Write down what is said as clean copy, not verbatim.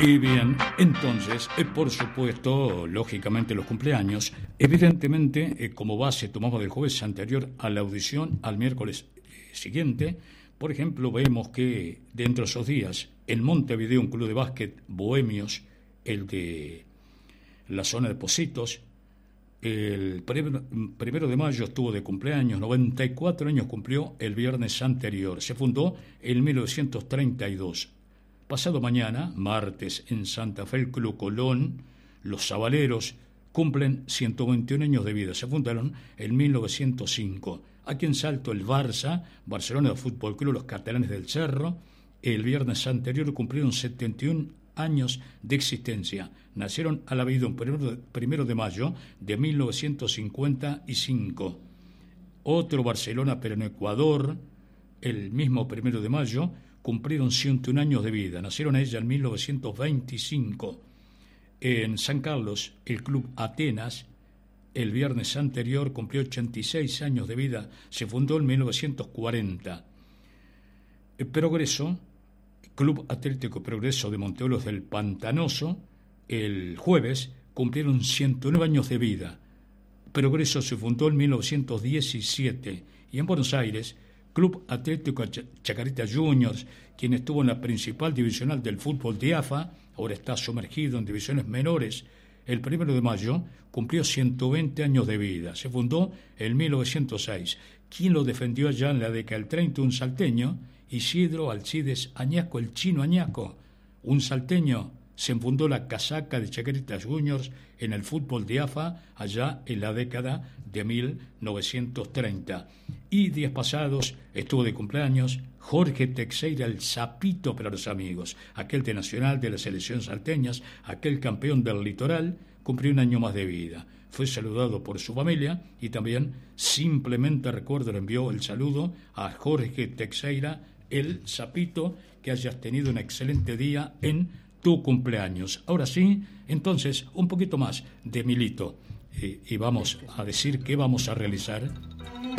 Y bien, entonces, por supuesto, lógicamente los cumpleaños, evidentemente, como base tomamos del jueves anterior a la audición al miércoles siguiente. Por ejemplo, vemos que dentro de esos días, en Montevideo, un club de básquet, Bohemios, el de la zona de Pocitos, el 1 de mayo estuvo de cumpleaños, 94 años cumplió el viernes anterior. Se fundó en 1932. Pasado mañana, martes, en Santa Fe, el Club Colón, los Zabaleros, cumplen 121 años de vida. Se fundaron en 1905. Aquí en Salto, el Barça, Barcelona Fútbol Club, los Catalanes del Cerro, el viernes anterior cumplieron 71 años de existencia. Nacieron a la vida un 1 de mayo de 1955. Otro Barcelona, pero en Ecuador, el mismo 1 de mayo, cumplieron 101 años de vida. Nacieron ella en 1925. En San Carlos, el Club Atenas, el viernes anterior, cumplió 86 años de vida. Se fundó en 1940. El Progreso, Club Atlético Progreso de Monteolos del Pantanoso, el jueves, cumplieron 109 años de vida. Progreso se fundó en 1917. Y en Buenos Aires, Club Atlético Chacarita Juniors, quien estuvo en la principal divisional del fútbol de AFA, ahora está sumergido en divisiones menores. El 1 de mayo cumplió 120 años de vida. Se fundó en 1906. ¿Quién lo defendió allá en la década del 30? Un salteño, Isidro Alcides Añasco, el chino Añasco. Un salteño. Se fundó la casaca de Chacarita Juniors en el fútbol de AFA allá en la década de 1930. Y días pasados estuvo de cumpleaños Jorge Teixeira, el Sapito para los amigos, aquel de Nacional de la selección salteñas, aquel campeón del litoral, cumplió un año más de vida. Fue saludado por su familia y también simplemente recuerdo le envió el saludo a Jorge Teixeira, el Sapito, que hayas tenido un excelente día en tu cumpleaños. Ahora sí, entonces, un poquito más de Milito. Y vamos a decir qué vamos a realizar.